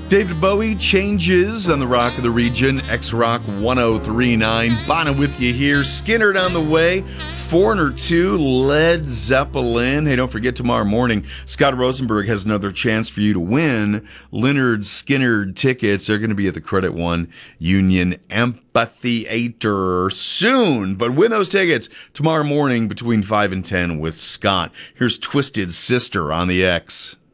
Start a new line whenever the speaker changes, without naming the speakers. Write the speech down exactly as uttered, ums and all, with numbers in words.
David Bowie, Changes on the Rock of the Region, X-Rock one oh three point nine. Bono with you here. Skynyrd on the way. Foreigner two, Led Zeppelin. Hey, don't forget tomorrow morning, Scott Rosenberg has another chance for you to win Lynyrd Skynyrd tickets. They're going to be at the Credit One Union Amphitheater soon. But win those tickets tomorrow morning between five and ten with Scott. Here's Twisted Sister on the X.